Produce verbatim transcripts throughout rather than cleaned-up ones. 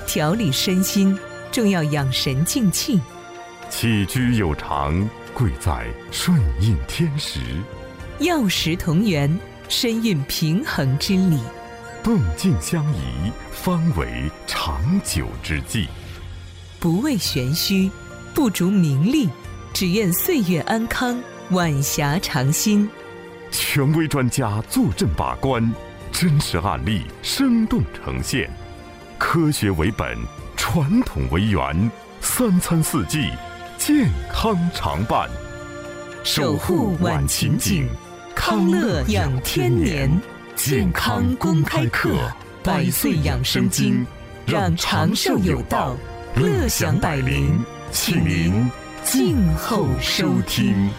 调理身心，重要养神静气。 起居有常，贵在顺应天时。 药食同源，深蕴平衡之理。 动静相宜，方为长久之计。 不为玄虚，不逐名利，只愿岁月安康，晚霞常新。 权威专家坐镇把关，真实案例生动呈现，科学为本，传统为源，三餐四季健康常伴。 守护晚晴景，康乐养天年。健康公开课，百岁养生经，让长寿有道，乐享百龄，请您静候收听。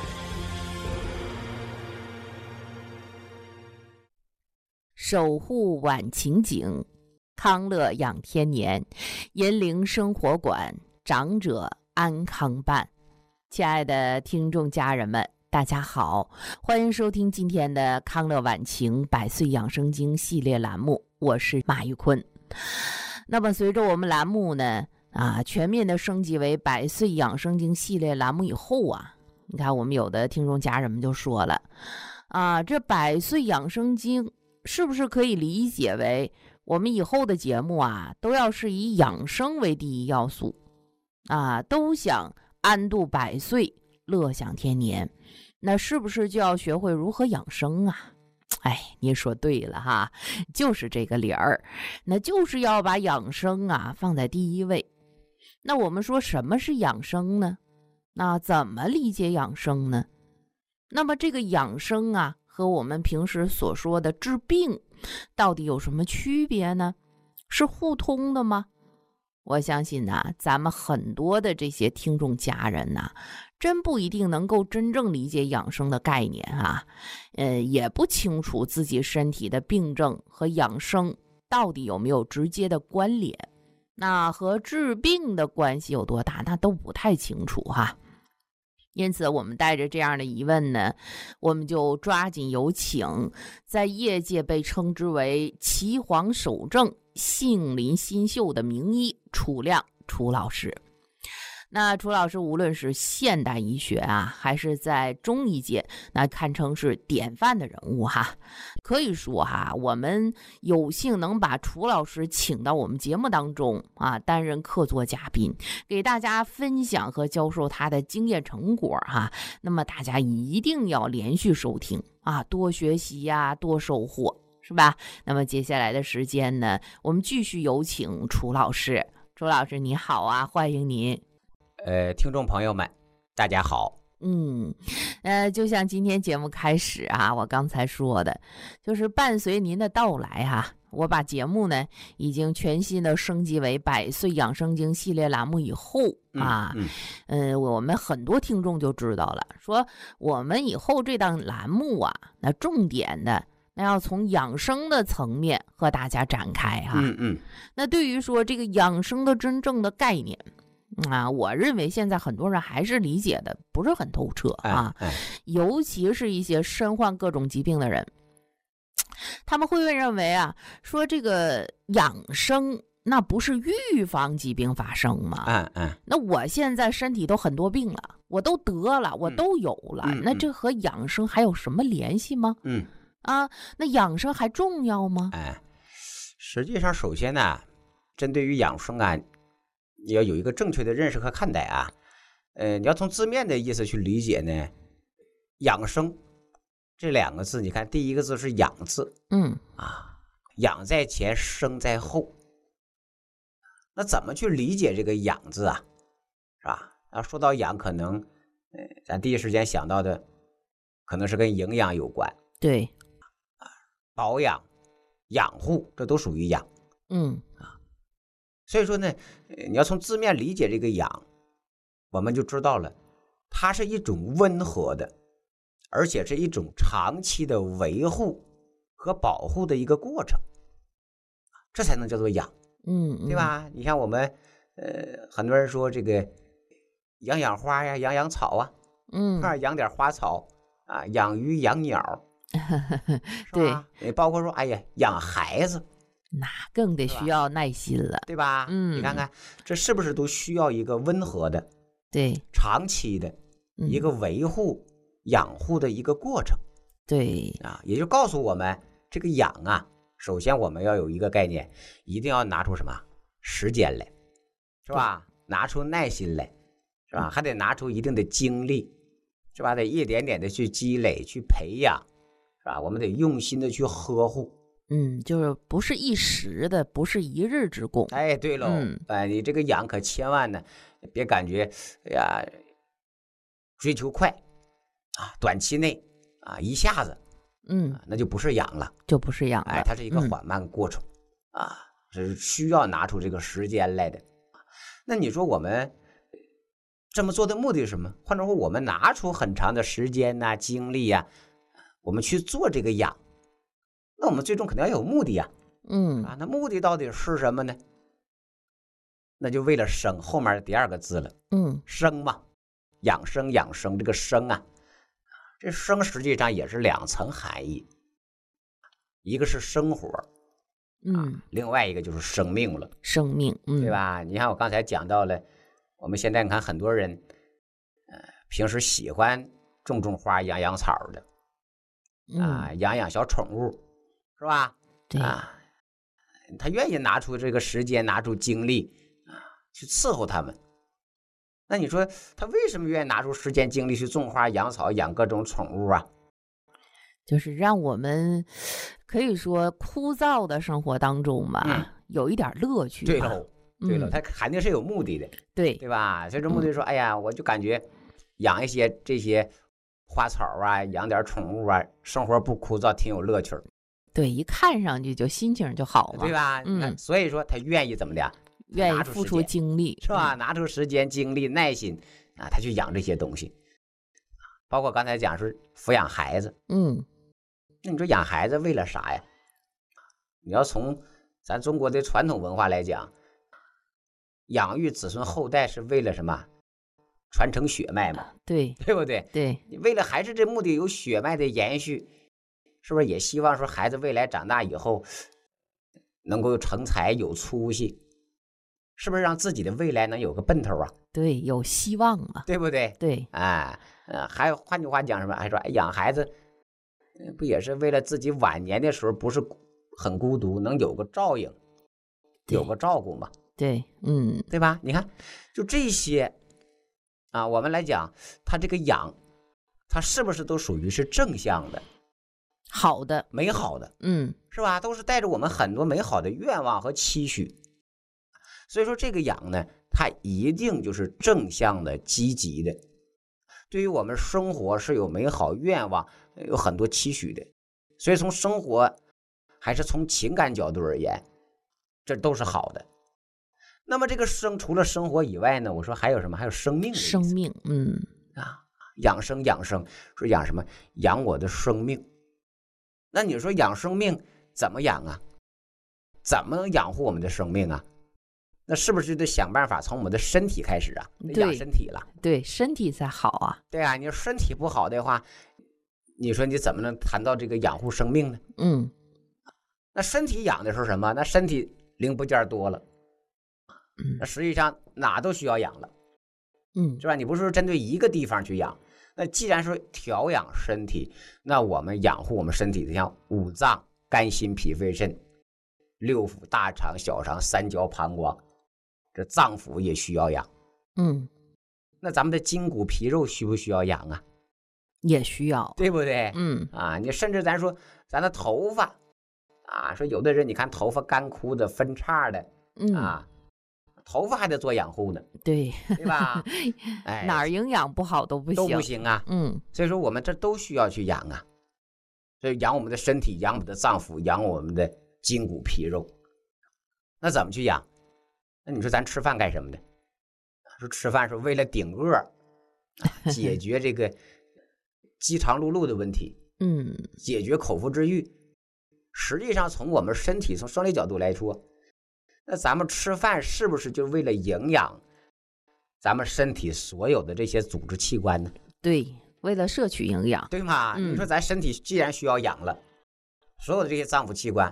守护晚晴景，康乐养天年，银铃生活馆，长者安康伴。亲爱的听众家人们，大家好，欢迎收听今天的康乐晚晴百岁养生经系列栏目，我是马玉坤。那么随着我们栏目呢啊全面的升级为百岁养生经系列栏目以后啊，你看我们有的听众家人们就说了啊，这百岁养生经是不是可以理解为我们以后的节目啊都要是以养生为第一要素啊，都想安度百岁，乐享天年，那是不是就要学会如何养生啊？哎，你说对了哈，就是这个理儿，那就是要把养生啊放在第一位。那我们说什么是养生呢？那怎么理解养生呢？那么这个养生啊和我们平时所说的治病到底有什么区别呢？是互通的吗？我相信呢、啊，咱们很多的这些听众家人呢、啊，真不一定能够真正理解养生的概念啊，呃，也不清楚自己身体的病症和养生到底有没有直接的关联，那和治病的关系有多大，那都不太清楚哈。因此我们带着这样的疑问呢，我们就抓紧有请在业界被称之为岐黄守正、杏林新秀的名医楚亮楚老师。那楚老师无论是现代医学啊，还是在中医界，那堪称是典范的人物哈。可以说哈，我们有幸能把楚老师请到我们节目当中啊，担任客座嘉宾，给大家分享和教授他的经验成果哈。那么大家一定要连续收听啊，多学习呀、啊，多收获，是吧？那么接下来的时间呢，我们继续有请楚老师。楚老师你好啊，欢迎您。 呃，听众朋友们，大家好。 嗯，呃，就像今天节目开始啊，我刚才说的，就是伴随您的到来哈、啊，我把节目呢已经全新的升级为百岁养生经系列栏目以后啊，嗯，嗯呃，我们很多听众就知道了，说我们以后这档栏目啊，那重点的那要从养生的层面和大家展开哈、啊。 嗯嗯， 那对于说这个养生的真正的概念。啊，我认为现在很多人还是理解的不是很透彻啊， 哎哎、 尤其是一些身患各种疾病的人，他们会认为啊，说这个养生那不是预防疾病发生吗？ 嗯嗯， 那我现在身体都很多病了，我都得了，我都有了， 嗯、 那这和养生还有什么联系吗？ 嗯， 啊，那养生还重要吗？ 哎，实际上，首先呢，针对于养生啊。你要有一个正确的认识和看待啊，呃，你要从字面的意思去理解呢，养生这两个字，你看第一个字是养字， 嗯啊，养在前，生在后，那怎么去理解这个养字啊，是吧？啊，说到养，可能，呃，咱第一时间想到的，可能是跟营养有关， 对， 啊，保养、养护，这都属于养， 嗯。 所以说呢，你要从字面理解这个养，我们就知道了，它是一种温和的，而且是一种长期的维护和保护的一个过程，这才能叫做养， 嗯， 对吧？你像我们，呃，很多人说这个养养花呀，养养草啊， 嗯， 养点花草啊，养鱼养鸟， 对， 包括说，哎呀，养孩子。 那更得需要耐心了， 对吧？ 嗯， 你看看这是不是都需要一个温和的、 对， 长期的一个维护、嗯、养护的一个过程。 对啊，也就告诉我们，这个养啊，首先我们要有一个概念，一定要拿出什么时间来，是吧？拿出耐心来，是吧？还得拿出一定的精力，是吧？得一点点的去积累、去培养，是吧？我们得用心的去呵护。 嗯，就是不是一时的，不是一日之功。 哎，对喽，嗯、哎，你这个养可千万呢，别感觉，哎呀，追求快啊，短期内啊，一下子， 嗯、 啊，那就不是养了， 就不是养了。 哎，它是一个缓慢过程、嗯、啊，是需要拿出这个时间来的。那你说我们这么做的目的是什么？换句话说，我们拿出很长的时间呐、啊、精力呀、啊，我们去做这个养。那我们最终肯定要有目的呀、啊， 嗯啊，那目的到底是什么呢？那就为了生，后面的第二个字了， 嗯， 生嘛，养生养生，这个生啊，这生实际上也是两层含义，一个是生活， 嗯、 啊，另外一个就是生命了， 生命，嗯， 对吧？你看我刚才讲到了，我们现在你看很多人，呃，平时喜欢种种花、养养草的，啊， 嗯、 养养小宠物。是吧？ 对啊，他愿意拿出这个时间，拿出精力啊，去伺候他们。那你说他为什么愿意拿出时间精力去种花、养草、养各种宠物啊？ 就是让我们可以说枯燥的生活当中嘛，嗯、有一点乐趣。 对喽，对了，他肯定是有目的的， 对对吧？所以这目的说，嗯、哎呀，我就感觉养一些这些花草啊，养点宠物啊，生活不枯燥，挺有乐趣。 对，一看上去就心情就好嘛， 对吧？ 嗯， 所以说他愿意怎么的， 愿意付出精力， 是吧？拿出时间、精力、耐心啊，他去养这些东西。包括刚才讲是抚养孩子， 嗯， 那你说养孩子为了啥呀？你要从咱中国的传统文化来讲，养育子孙后代是为了什么？传承血脉嘛， 对， 对不对？ 对， 你为了还是这目的有血脉的延续。是不是也希望说孩子未来长大以后能够成才有出息？是不是让自己的未来能有个奔头啊？ 对，有希望嘛， 对不对？ 对， 哎，呃，还有换句话讲什么？还说养孩子不也是为了自己晚年的时候不是很孤独，能有个照应，有个照顾嘛？ 对，嗯， 对吧？你看，就这些啊，我们来讲，他这个养，他是不是都属于是正向的？ 好的， 美好的， 嗯， 是吧？都是带着我们很多美好的愿望和期许，所以说这个养呢，它一定就是正向的、积极的，对于我们生活是有美好愿望、有很多期许的。所以从生活还是从情感角度而言，这都是好的。那么这个生除了生活以外呢，我说还有什么？还有生命的意思。 生命，嗯啊，养生养生，说养什么？养我的生命。那你说养生命怎么养啊？怎么能养护我们的生命啊？那是不是就得想办法从我们的身体开始啊？养身体了， 对，身体才好啊。 对啊，你说身体不好的话，你说你怎么能谈到这个养护生命呢？ 嗯， 那身体养的是什么？那身体零部件多了，那实际上哪都需要养了， 嗯， 是吧？你不是说针对一个地方去养。那既然说调养身体，那我们养护我们身体的像五脏、肝、心、脾、肺、肾、六腑、大肠、小肠、三焦、膀胱，这脏腑也需要养。 嗯， 那咱们的筋骨皮肉需不需要养啊？ 也需要， 对不对？ 嗯啊，你甚至咱说咱的头发啊，说有的人你看头发干枯的、分叉的， 嗯啊。头发还得做养护呢， 对对吧？哎， 哪儿营养不好都不行， 都不行啊。 嗯， 所以说我们这都需要去养啊，所以养我们的身体，养我们的脏腑，养我们的筋骨皮肉。那怎么去养？那你说咱吃饭干什么的？说吃饭是为了顶饿，解决这个饥肠辘辘的问题， 嗯， 解决口腹之欲。实际上从我们身体从生理角度来说，那咱们吃饭是不是就为了营养咱们身体所有的这些组织器官呢？ 对，为了摄取营养， 对吗？ 嗯、 你说咱身体既然需要养了，所有的这些脏腑器官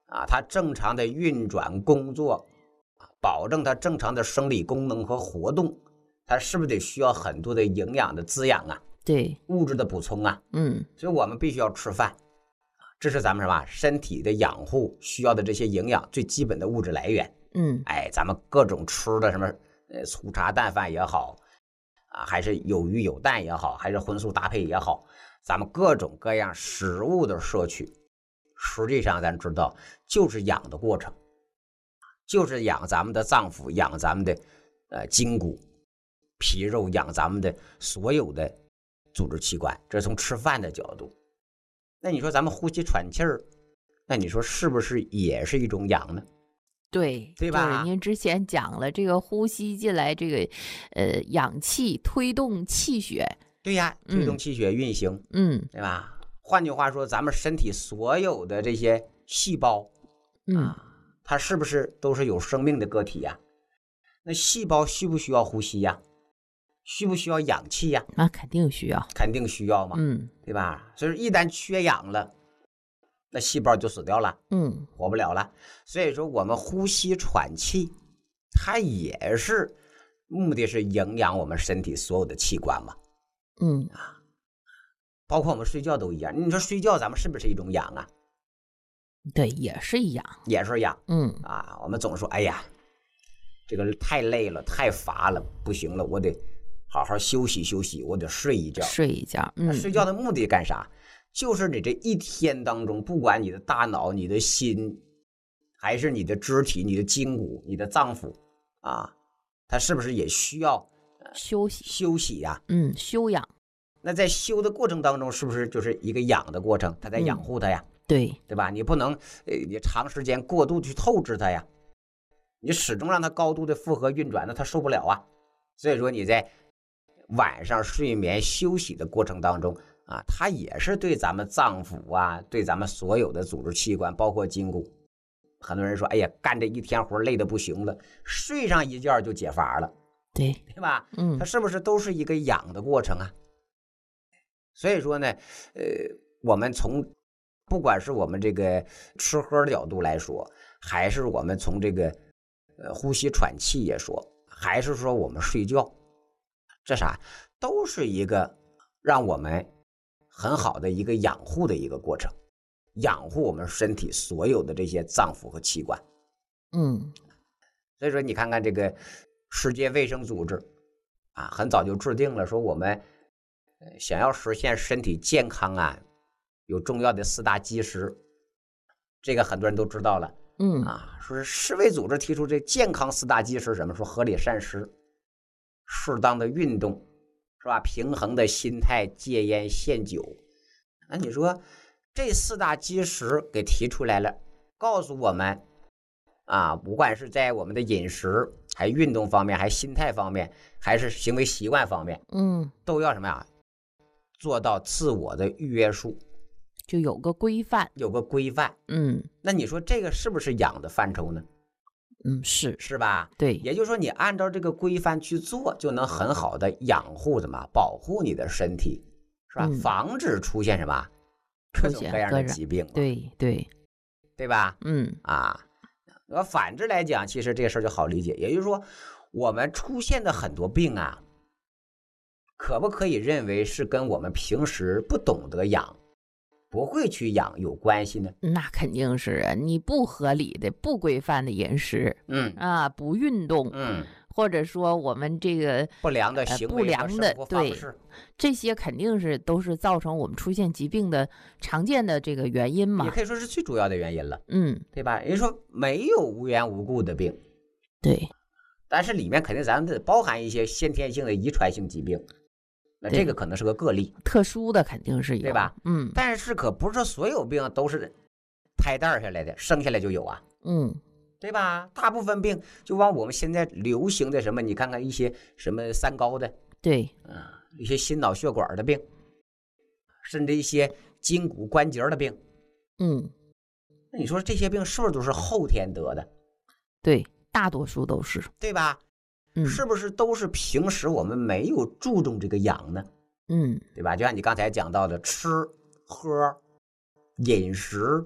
啊，它正常的运转工作，保证它正常的生理功能和活动，它是不是得需要很多的营养的滋养啊？ 对， 物质的补充啊。 嗯， 所以我们必须要吃饭，这是咱们什么身体的养护需要的这些营养最基本的物质来源。 嗯， 哎，咱们各种吃的什么呃粗茶淡饭也好啊，还是有鱼有蛋也好，还是荤素搭配也好，咱们各种各样食物的摄取，实际上咱知道就是养的过程，就是养咱们的脏腑，养咱们的呃筋骨皮肉，养咱们的所有的组织器官，这是从吃饭的角度。那你说咱们呼吸喘气儿，那你说是不是也是一种养呢？ 对， 对吧？ 您之前讲了这个呼吸进来这个呃氧气推动气血， 对呀，推动气血运行， 嗯， 对吧？换句话说，咱们身体所有的这些细胞， 嗯、 啊，它是不是都是有生命的个体呀？那细胞需不需要呼吸呀？需不需要氧气呀？ 那肯定需要， 肯定需要嘛， 嗯， 对吧？所以一旦缺氧了，那细胞就死掉了， 嗯， 活不了了。所以说，我们呼吸喘气，它也是目的是营养我们身体所有的器官嘛， 嗯啊，包括我们睡觉都一样。你说睡觉咱们是不是一种养啊？ 对，也是一样， 也是养， 嗯啊，我们总说，哎呀，这个太累了，太乏了，不行了，我得好好休息休息，我得睡一觉。 睡一觉，嗯， 睡觉的目的干啥？就是你这一天当中，不管你的大脑、你的心，还是你的肢体、你的筋骨、你的脏腑啊，它是不是也需要休息休息呀、啊？ 嗯，休养。 那在休的过程当中，是不是就是一个养的过程？它在养护它呀， 嗯、对对吧？你不能呃，你长时间过度去透支它呀，你始终让它高度的负荷运转，那它受不了啊。所以说你在晚上睡眠休息的过程当中啊，它也是对咱们脏腑啊，对咱们所有的组织器官，包括筋骨。很多人说，哎呀，干这一天活累得不行了，睡上一觉就解乏了， 对对吧？ 嗯， 它是不是都是一个养的过程啊？所以说呢，呃，我们从不管是我们这个吃喝的角度来说，还是我们从这个呃呼吸喘气也说，还是说我们睡觉，这啥都是一个让我们很好的一个养护的一个过程，养护我们身体所有的这些脏腑和器官。 嗯， 所以说你看看这个世界卫生组织啊，很早就制定了说我们想要实现身体健康啊，有重要的四大基石，这个很多人都知道了。 嗯啊，说是世卫组织提出这健康四大基石什么？说合理膳食、适当的运动，是吧？平衡的心态，戒烟限酒。那你说这四大基石给提出来了，告诉我们啊，不管是在我们的饮食、还运动方面，还心态方面，还是行为习惯方面， 嗯， 都要什么呀？做到自我的约束， 就有个规范， 有个规范。 嗯， 那你说这个是不是养的范畴呢？ 嗯，是是吧？ 对， 也就是说，你按照这个规范去做，就能很好的养护什么，保护你的身体，是吧？ 嗯、 防止出现什么各种各样的疾病， 对对对吧？ 嗯啊，那反之来讲，其实这个事儿就好理解。也就是说，我们出现的很多病啊，可不可以认为是跟我们平时不懂得养，不会去养有关系呢？ 那肯定是啊，你不合理的、不规范的饮食， 嗯啊，不运动， 嗯， 或者说我们这个不良的行为、 呃、不良的对，这些肯定是都是造成我们出现疾病的常见的这个原因嘛， 也可以说是最主要的原因了， 嗯， 对吧？也就是说没有无缘无故的病， 对， 但是里面肯定咱们得包含一些先天性的遗传性疾病。那这个可能是个个例， 特殊的肯定是有， 对吧？ 嗯， 但是可不是说所有病都是胎蛋下来的，生下来就有啊， 嗯， 对吧？大部分病就往我们现在流行的什么，你看看一些什么三高的， 对， 啊，一些心脑血管的病，甚至一些筋骨关节的病， 嗯， 那你说这些病是不是都是后天得的？ 对，大多数都是， 对吧？是不是都是平时我们没有注重这个养呢？ 嗯， 对吧？就像你刚才讲到的，吃喝、饮食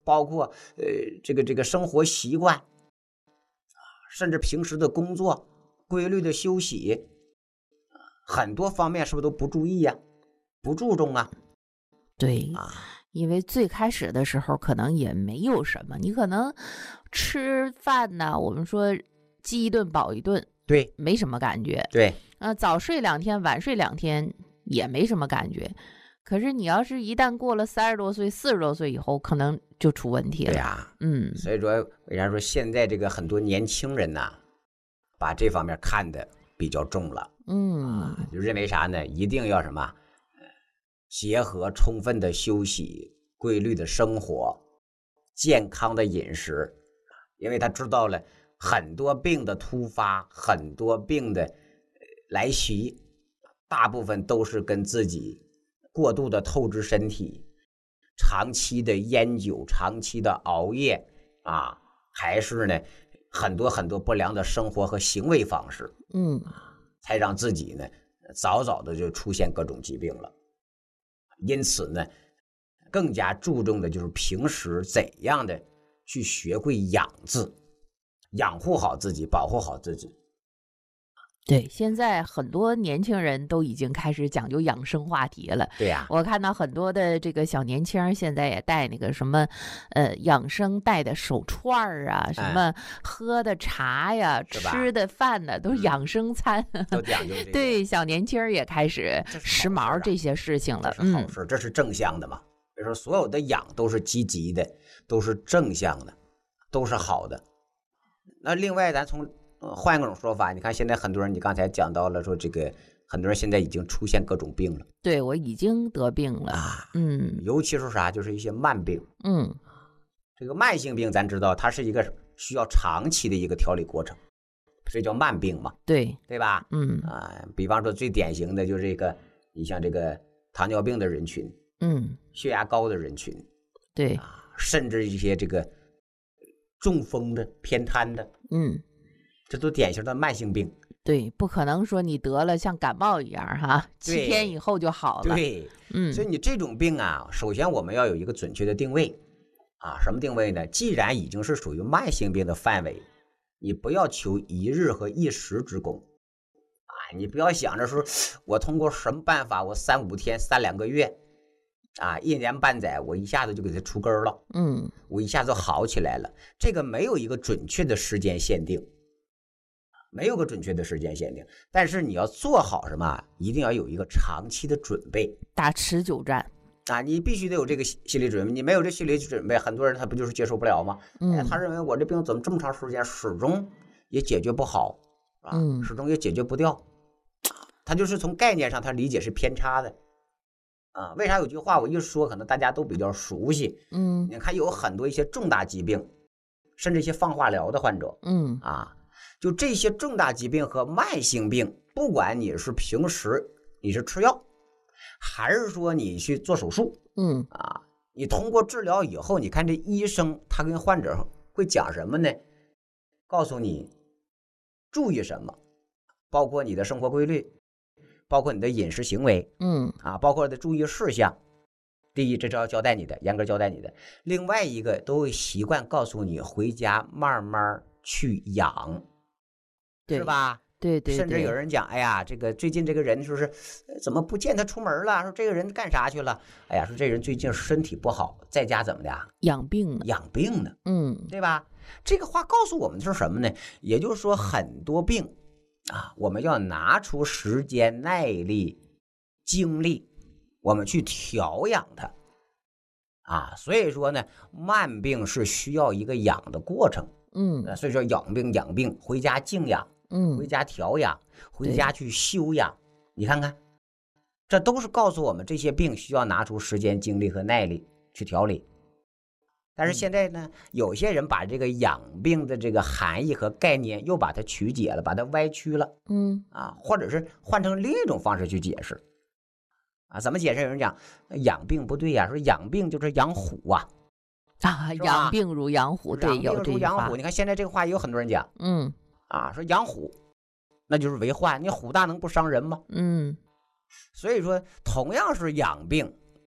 包括呃这个这个生活习惯，甚至平时的工作、规律的休息，很多方面是不是都不注意呀、啊？不注重啊？ 对啊， 因为最开始的时候可能也没有什么，你可能吃饭呢，我们说饥一顿饱一顿， 对， 没什么感觉。 对， 呃，早睡两天，晚睡两天也没什么感觉。可是你要是一旦过了三十多岁、四十多岁以后，可能就出问题了。 对呀、啊， 嗯， 所以说为啥说现在这个很多年轻人呐，把这方面看得比较重了。 嗯、 啊，就认为啥呢？一定要什么？结合充分的休息、规律的生活、健康的饮食，因为他知道了很多病的突发，很多病的来袭，大部分都是跟自己过度的透支身体、长期的烟酒、长期的熬夜啊，还是呢很多很多不良的生活和行为方式， 嗯， 才让自己呢早早的就出现各种疾病了。因此呢，更加注重的就是平时怎样的去学会养字，养护好自己，保护好自己。 对，现在很多年轻人都已经开始讲究养生话题了。 对呀、啊， 我看到很多的这个小年轻现在也带那个什么，呃，养生带的手串啊，什么喝的茶呀、哎、吃的饭呢，都是养生餐， 都讲究这个。 对，小年轻也开始时髦这些事情了。 这是好事，嗯、这是正向的嘛。比如说，所有的养都是积极的，都是正向的，都是好的。那另外，咱从换一种说法，你看现在很多人，你刚才讲到了说这个，很多人现在已经出现各种病了。 对，我已经得病了啊， 嗯， 尤其是啥，就是一些慢病。 嗯， 这个慢性病咱知道，它是一个需要长期的一个调理过程，所以叫慢病嘛。 对， 对吧？ 嗯啊，比方说最典型的就是这个，你像这个糖尿病的人群， 嗯， 血压高的人群， 对， 啊，甚至一些这个中风的、偏瘫的， 嗯。 这都典型的慢性病。 对，不可能说你得了像感冒一样哈，七天以后就好了。 对， 嗯， 所以你这种病啊，首先我们要有一个准确的定位啊，什么定位呢？既然已经是属于慢性病的范围，你不要求一日和一时之功啊，你不要想着说我通过什么办法，我三五天、三两个月啊，一年半载，我一下子就给它除根了， 嗯， 我一下子好起来了，这个没有一个准确的时间限定。没有个准确的时间限定，但是你要做好什么，一定要有一个长期的准备， 打持久战啊！你必须得有这个心理准备，你没有这心理准备，很多人他不就是接受不了吗？ 嗯， 哎，他认为我这病怎么这么长时间始终也解决不好，啊， 嗯， 始终也解决不掉，他就是从概念上他理解是偏差的，啊，为啥有句话我一说可能大家都比较熟悉？ 嗯， 你看有很多一些重大疾病，甚至一些放化疗的患者， 嗯啊。就这些重大疾病和慢性病，不管你是平时你是吃药，还是说你去做手术， 嗯啊，你通过治疗以后，你看这医生他跟患者会讲什么呢？告诉你注意什么，包括你的生活规律，包括你的饮食行为， 嗯啊，包括的注意事项。第一，这是要交代你的，严格交代你的。另外一个，都会习惯告诉你回家慢慢去养，是吧？ 对 对, 对， 甚至有人讲，哎呀，这个最近这个人说是怎么不见他出门了？说这个人干啥去了？哎呀，说这人最近身体不好，在家怎么的？ 养病呢？ 养病呢？ 嗯， 对吧？这个话告诉我们的是什么呢？也就是说，很多病啊，我们要拿出时间、耐力、精力，我们去调养它啊。所以说呢，慢病是需要一个养的过程。 嗯， 所以说养病养病，回家静养， 嗯， 回家调养，回家去休养。你看看，这都是告诉我们这些病需要拿出时间、精力和耐力去调理。但是现在呢，有些人把这个养病的这个含义和概念又把它曲解了，把它歪曲了， 嗯啊，或者是换成另一种方式去解释，啊，怎么解释？有人讲养病不对呀、啊，说养病就是养虎啊。 啊，养病如养虎，对，有这句话。 你看现在这个话也有很多人讲， 嗯， 啊，说养虎，那就是为患，你虎大能不伤人吗？ 嗯， 所以说同样是养病，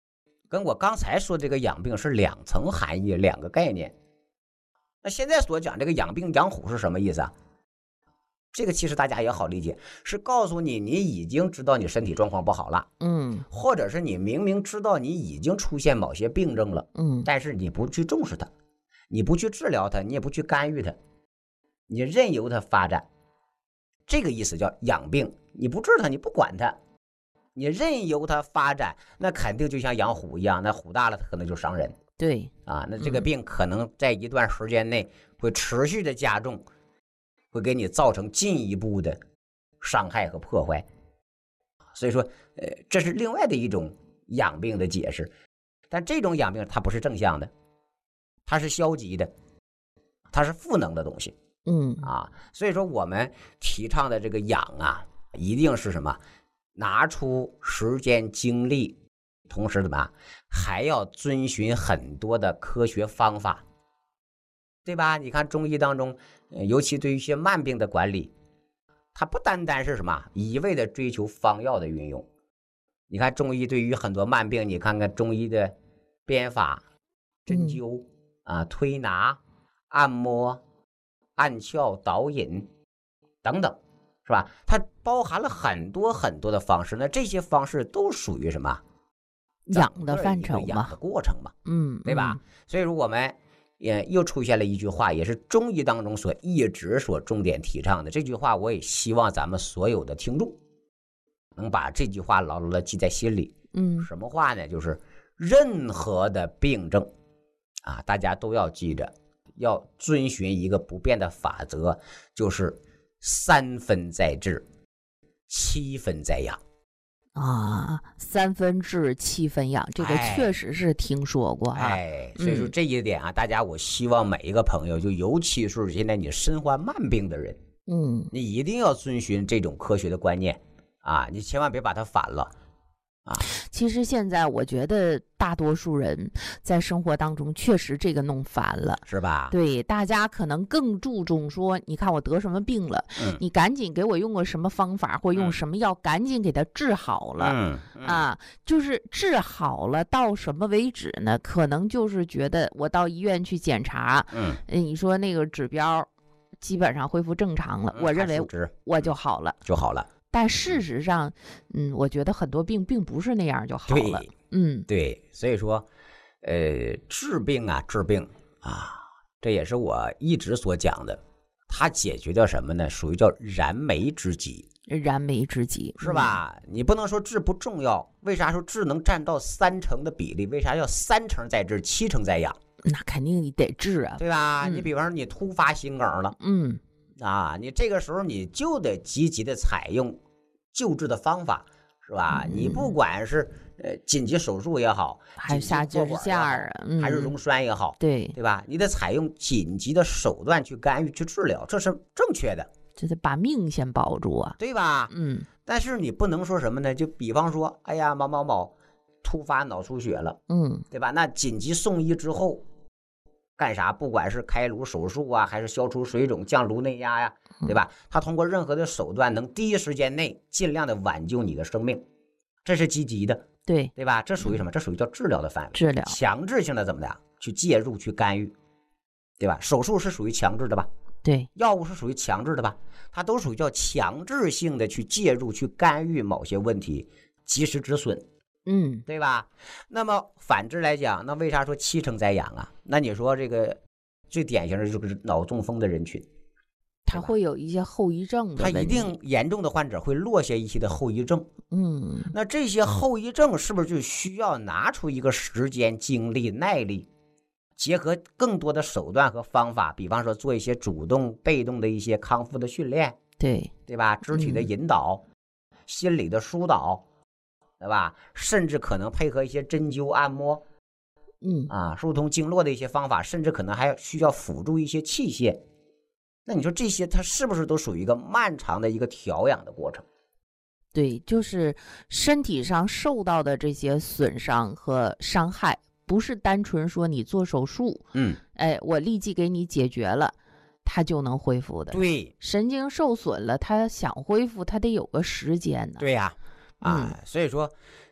跟我刚才说这个养病是两层含义，两个概念。那现在所讲这个养病养虎是什么意思啊？这个其实大家也好理解，是告诉你你已经知道你身体状况不好了， 嗯， 或者是你明明知道你已经出现某些病症了， 嗯， 但是你不去重视它，你不去治疗它，你也不去干预它，你任由它发展，这个意思叫养病。你不治它，你不管它，你任由它发展，那肯定就像养虎一样，那虎大了它可能就伤人。 对啊，那这个病可能在一段时间内会持续的加重，会给你造成进一步的伤害和破坏。所以说，呃，这是另外的一种养病的解释。但这种养病它不是正向的，它是消极的，它是负能的东西。 嗯啊，所以说我们提倡的这个养啊，一定是什么？拿出时间精力，同时怎么还要遵循很多的科学方法，对吧？你看中医当中，尤其对于一些慢病的管理，它不单单是什么一味的追求方药的运用。你看中医对于很多慢病，你看看中医的编法、针灸、嗯、啊、推拿、按摩、按窍、导引等等，是吧？它包含了很多很多的方式，那这些方式都属于什么？ 养的范畴嘛， 养的过程嘛， 嗯， 对吧？嗯、所以说我们也又出现了一句话，也是中医当中所一直所重点提倡的。这句话我也希望咱们所有的听众能把这句话牢牢的记在心里。 嗯， 什么话呢？就是任何的病症啊，大家都要记着，要遵循一个不变的法则，就是三分在治，七分在养。 啊，三分治七分养，这个确实是听说过哈。 哎，所以说这一点啊，嗯、大家我希望每一个朋友，就尤其是现在你身患慢病的人， 嗯， 你一定要遵循这种科学的观念啊，你千万别把它反了。啊， 其实现在我觉得大多数人在生活当中确实这个弄烦了， 是吧？ 对，大家可能更注重说，你看我得什么病了，嗯、你赶紧给我用个什么方法或用什么药，嗯、赶紧给它治好了。 嗯嗯、 啊，就是治好了到什么为止呢？可能就是觉得我到医院去检查， 嗯， 你说那个指标基本上恢复正常了，嗯、我认为我就好了， 就好了。 但事实上，嗯，我觉得很多病并不是那样就好了。嗯， 对，所以说，呃，治病啊，治病啊，这也是我一直所讲的。它解决掉什么呢？属于叫燃眉之急。 燃眉之急是吧？嗯、你不能说治不重要，为啥说治能占到三成的比例？为啥要三成在治，七成在养？ 那肯定你得治啊， 对吧？ 嗯、 你比方说你突发心梗了， 嗯， 啊，你这个时候你就得积极的采用救治的方法，是吧？嗯、你不管是呃紧急手术也好， 还是下支架啊， 嗯、还是溶栓也好， 对对吧？你得采用紧急的手段去干预、去治疗，这是正确的。 这得把命先保住啊， 对吧？ 嗯。 但是你不能说什么呢？就比方说，哎呀，某某某突发脑出血了， 嗯， 对吧？那紧急送医之后干啥？不管是开颅手术啊，还是消除水肿、降颅内压呀、啊，对吧？他通过任何的手段，能第一时间内尽量的挽救你的生命，这是积极的， 对对吧？这属于什么？这属于叫治疗的范围， 治疗强制性的怎么的去介入、去干预，对吧？手术是属于强制的吧？ 对， 药物是属于强制的吧？它都属于叫强制性的去介入、去干预某些问题，及时止损。 嗯， 对吧？那么反之来讲，那为啥说七成在养啊？那你说这个最典型的就是脑中风的人群， 他会有一些后遗症的， 他一定严重的患者会落下一些的后遗症。 嗯， 那这些后遗症是不是就需要拿出一个时间、精力、耐力，结合更多的手段和方法，比方说做一些主动、被动的一些康复的训练， 对对吧？肢体的引导、嗯、心理的疏导。对吧？甚至可能配合一些针灸按摩， 嗯啊，疏通经络的一些方法，甚至可能还需要辅助一些器械。那你说这些，它是不是都属于一个漫长的一个调养的过程？ 对，就是身体上受到的这些损伤和伤害，不是单纯说你做手术， 嗯， 哎，我立即给你解决了，它就能恢复的。 对， 神经受损了，它想恢复，它得有个时间呢。 对呀。啊，所以说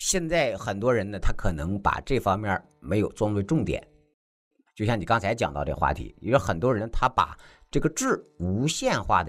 现在很多人呢，他可能把这方面没有作为重点。就像你刚才讲到这话题，因为很多人他把这个智无限化的